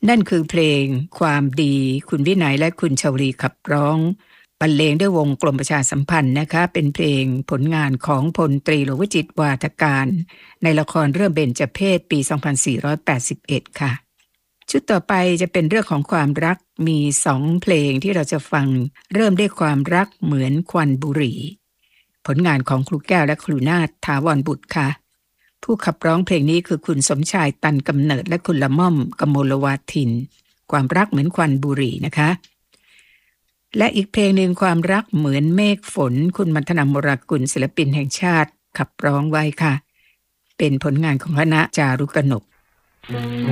นั่นคือเพลงความดีคุณวินัยและคุณชวลีขับร้องบรรเลงด้วยวงกลมประชาสัมพันธ์นะคะเป็นเพลงผลงานของพลตรีหลวงวจิตรวาทการในละครเรื่องเบญจเพสปี 2481 ค่ะชุดต่อไปจะเป็นเรื่องของความรักมี2เพลงที่เราจะฟังเริ่มด้วยความรักเหมือนควันบุหรี่ผลงานของครูแก้วและครูนาถถาวรบุตรค่ะผู้ขับร้องเพลงนี้คือคุณสมชายตันกำเนิดและคุณละม่อมกมลวาทินความรักเหมือนควันบุหรี่นะคะและอีกเพลงหนึ่งความรักเหมือนเมฆฝนคุณมัทนามรกุลศิลปินแห่งชาติขับร้องไว้ค่ะเป็นผลงานของคณะจารุกนก